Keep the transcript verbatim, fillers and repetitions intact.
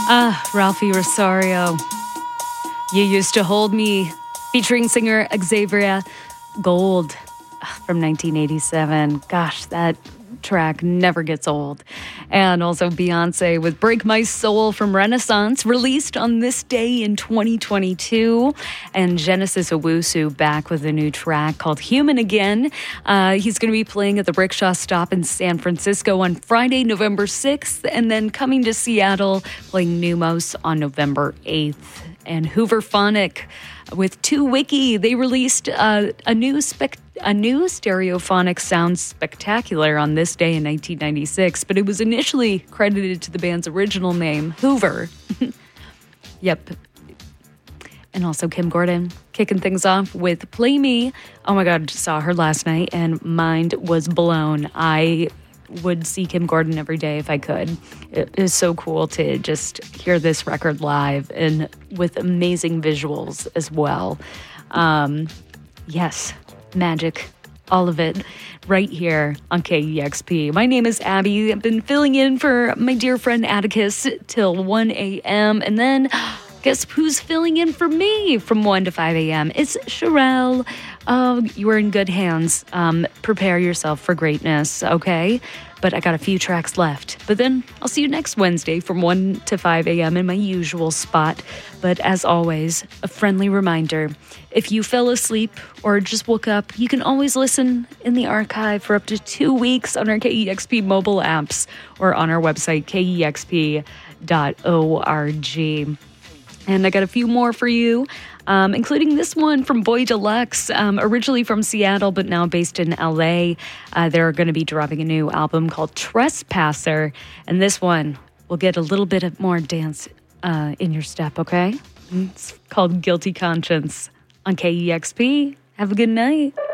Ah, Ralphie Rosario. You Used to Hold Me, featuring singer Xavier Gold from nineteen eighty-seven. Gosh, that track never gets old. And also Beyonce with Break My Soul from Renaissance, released on this day in twenty twenty-two. And Genesis Owusu back with a new track called Human Again. Uh, he's going to be playing at the Rickshaw Stop in San Francisco on Friday, November sixth, and then coming to Seattle, playing Numos on November eighth. And Hooverphonic with two Wiki, they released uh, a new spec- a new stereophonic sound spectacular on this day in nineteen ninety-six, but it was initially credited to the band's original name, Hoover. Yep. And also Kim Gordon kicking things off with Play Me. Oh my God, saw her last night and mind was blown. I would see Kim Gordon every day if I could. It is so cool to just hear this record live and with amazing visuals as well. Um, yes, magic, all of it right here on K E X P. My name is Abby. I've been filling in for my dear friend Atticus till one a.m. And then guess who's filling in for me from one to five a.m.? It's Sherelle. Uh, you are in good hands. Um, prepare yourself for greatness, okay? But I got a few tracks left. But then I'll see you next Wednesday from one to five a.m. in my usual spot. But as always, a friendly reminder, if you fell asleep or just woke up, you can always listen in the archive for up to two weeks on our K E X P mobile apps or on our website, K E X P dot org. And I got a few more for you, um, including this one from Boy Deluxe, um, originally from Seattle, but now based in L A. Uh, they're going to be dropping a new album called Trespasser. And this one will get a little bit of more dance uh, in your step, okay? It's called Guilty Conscience on K E X P. Have a good night.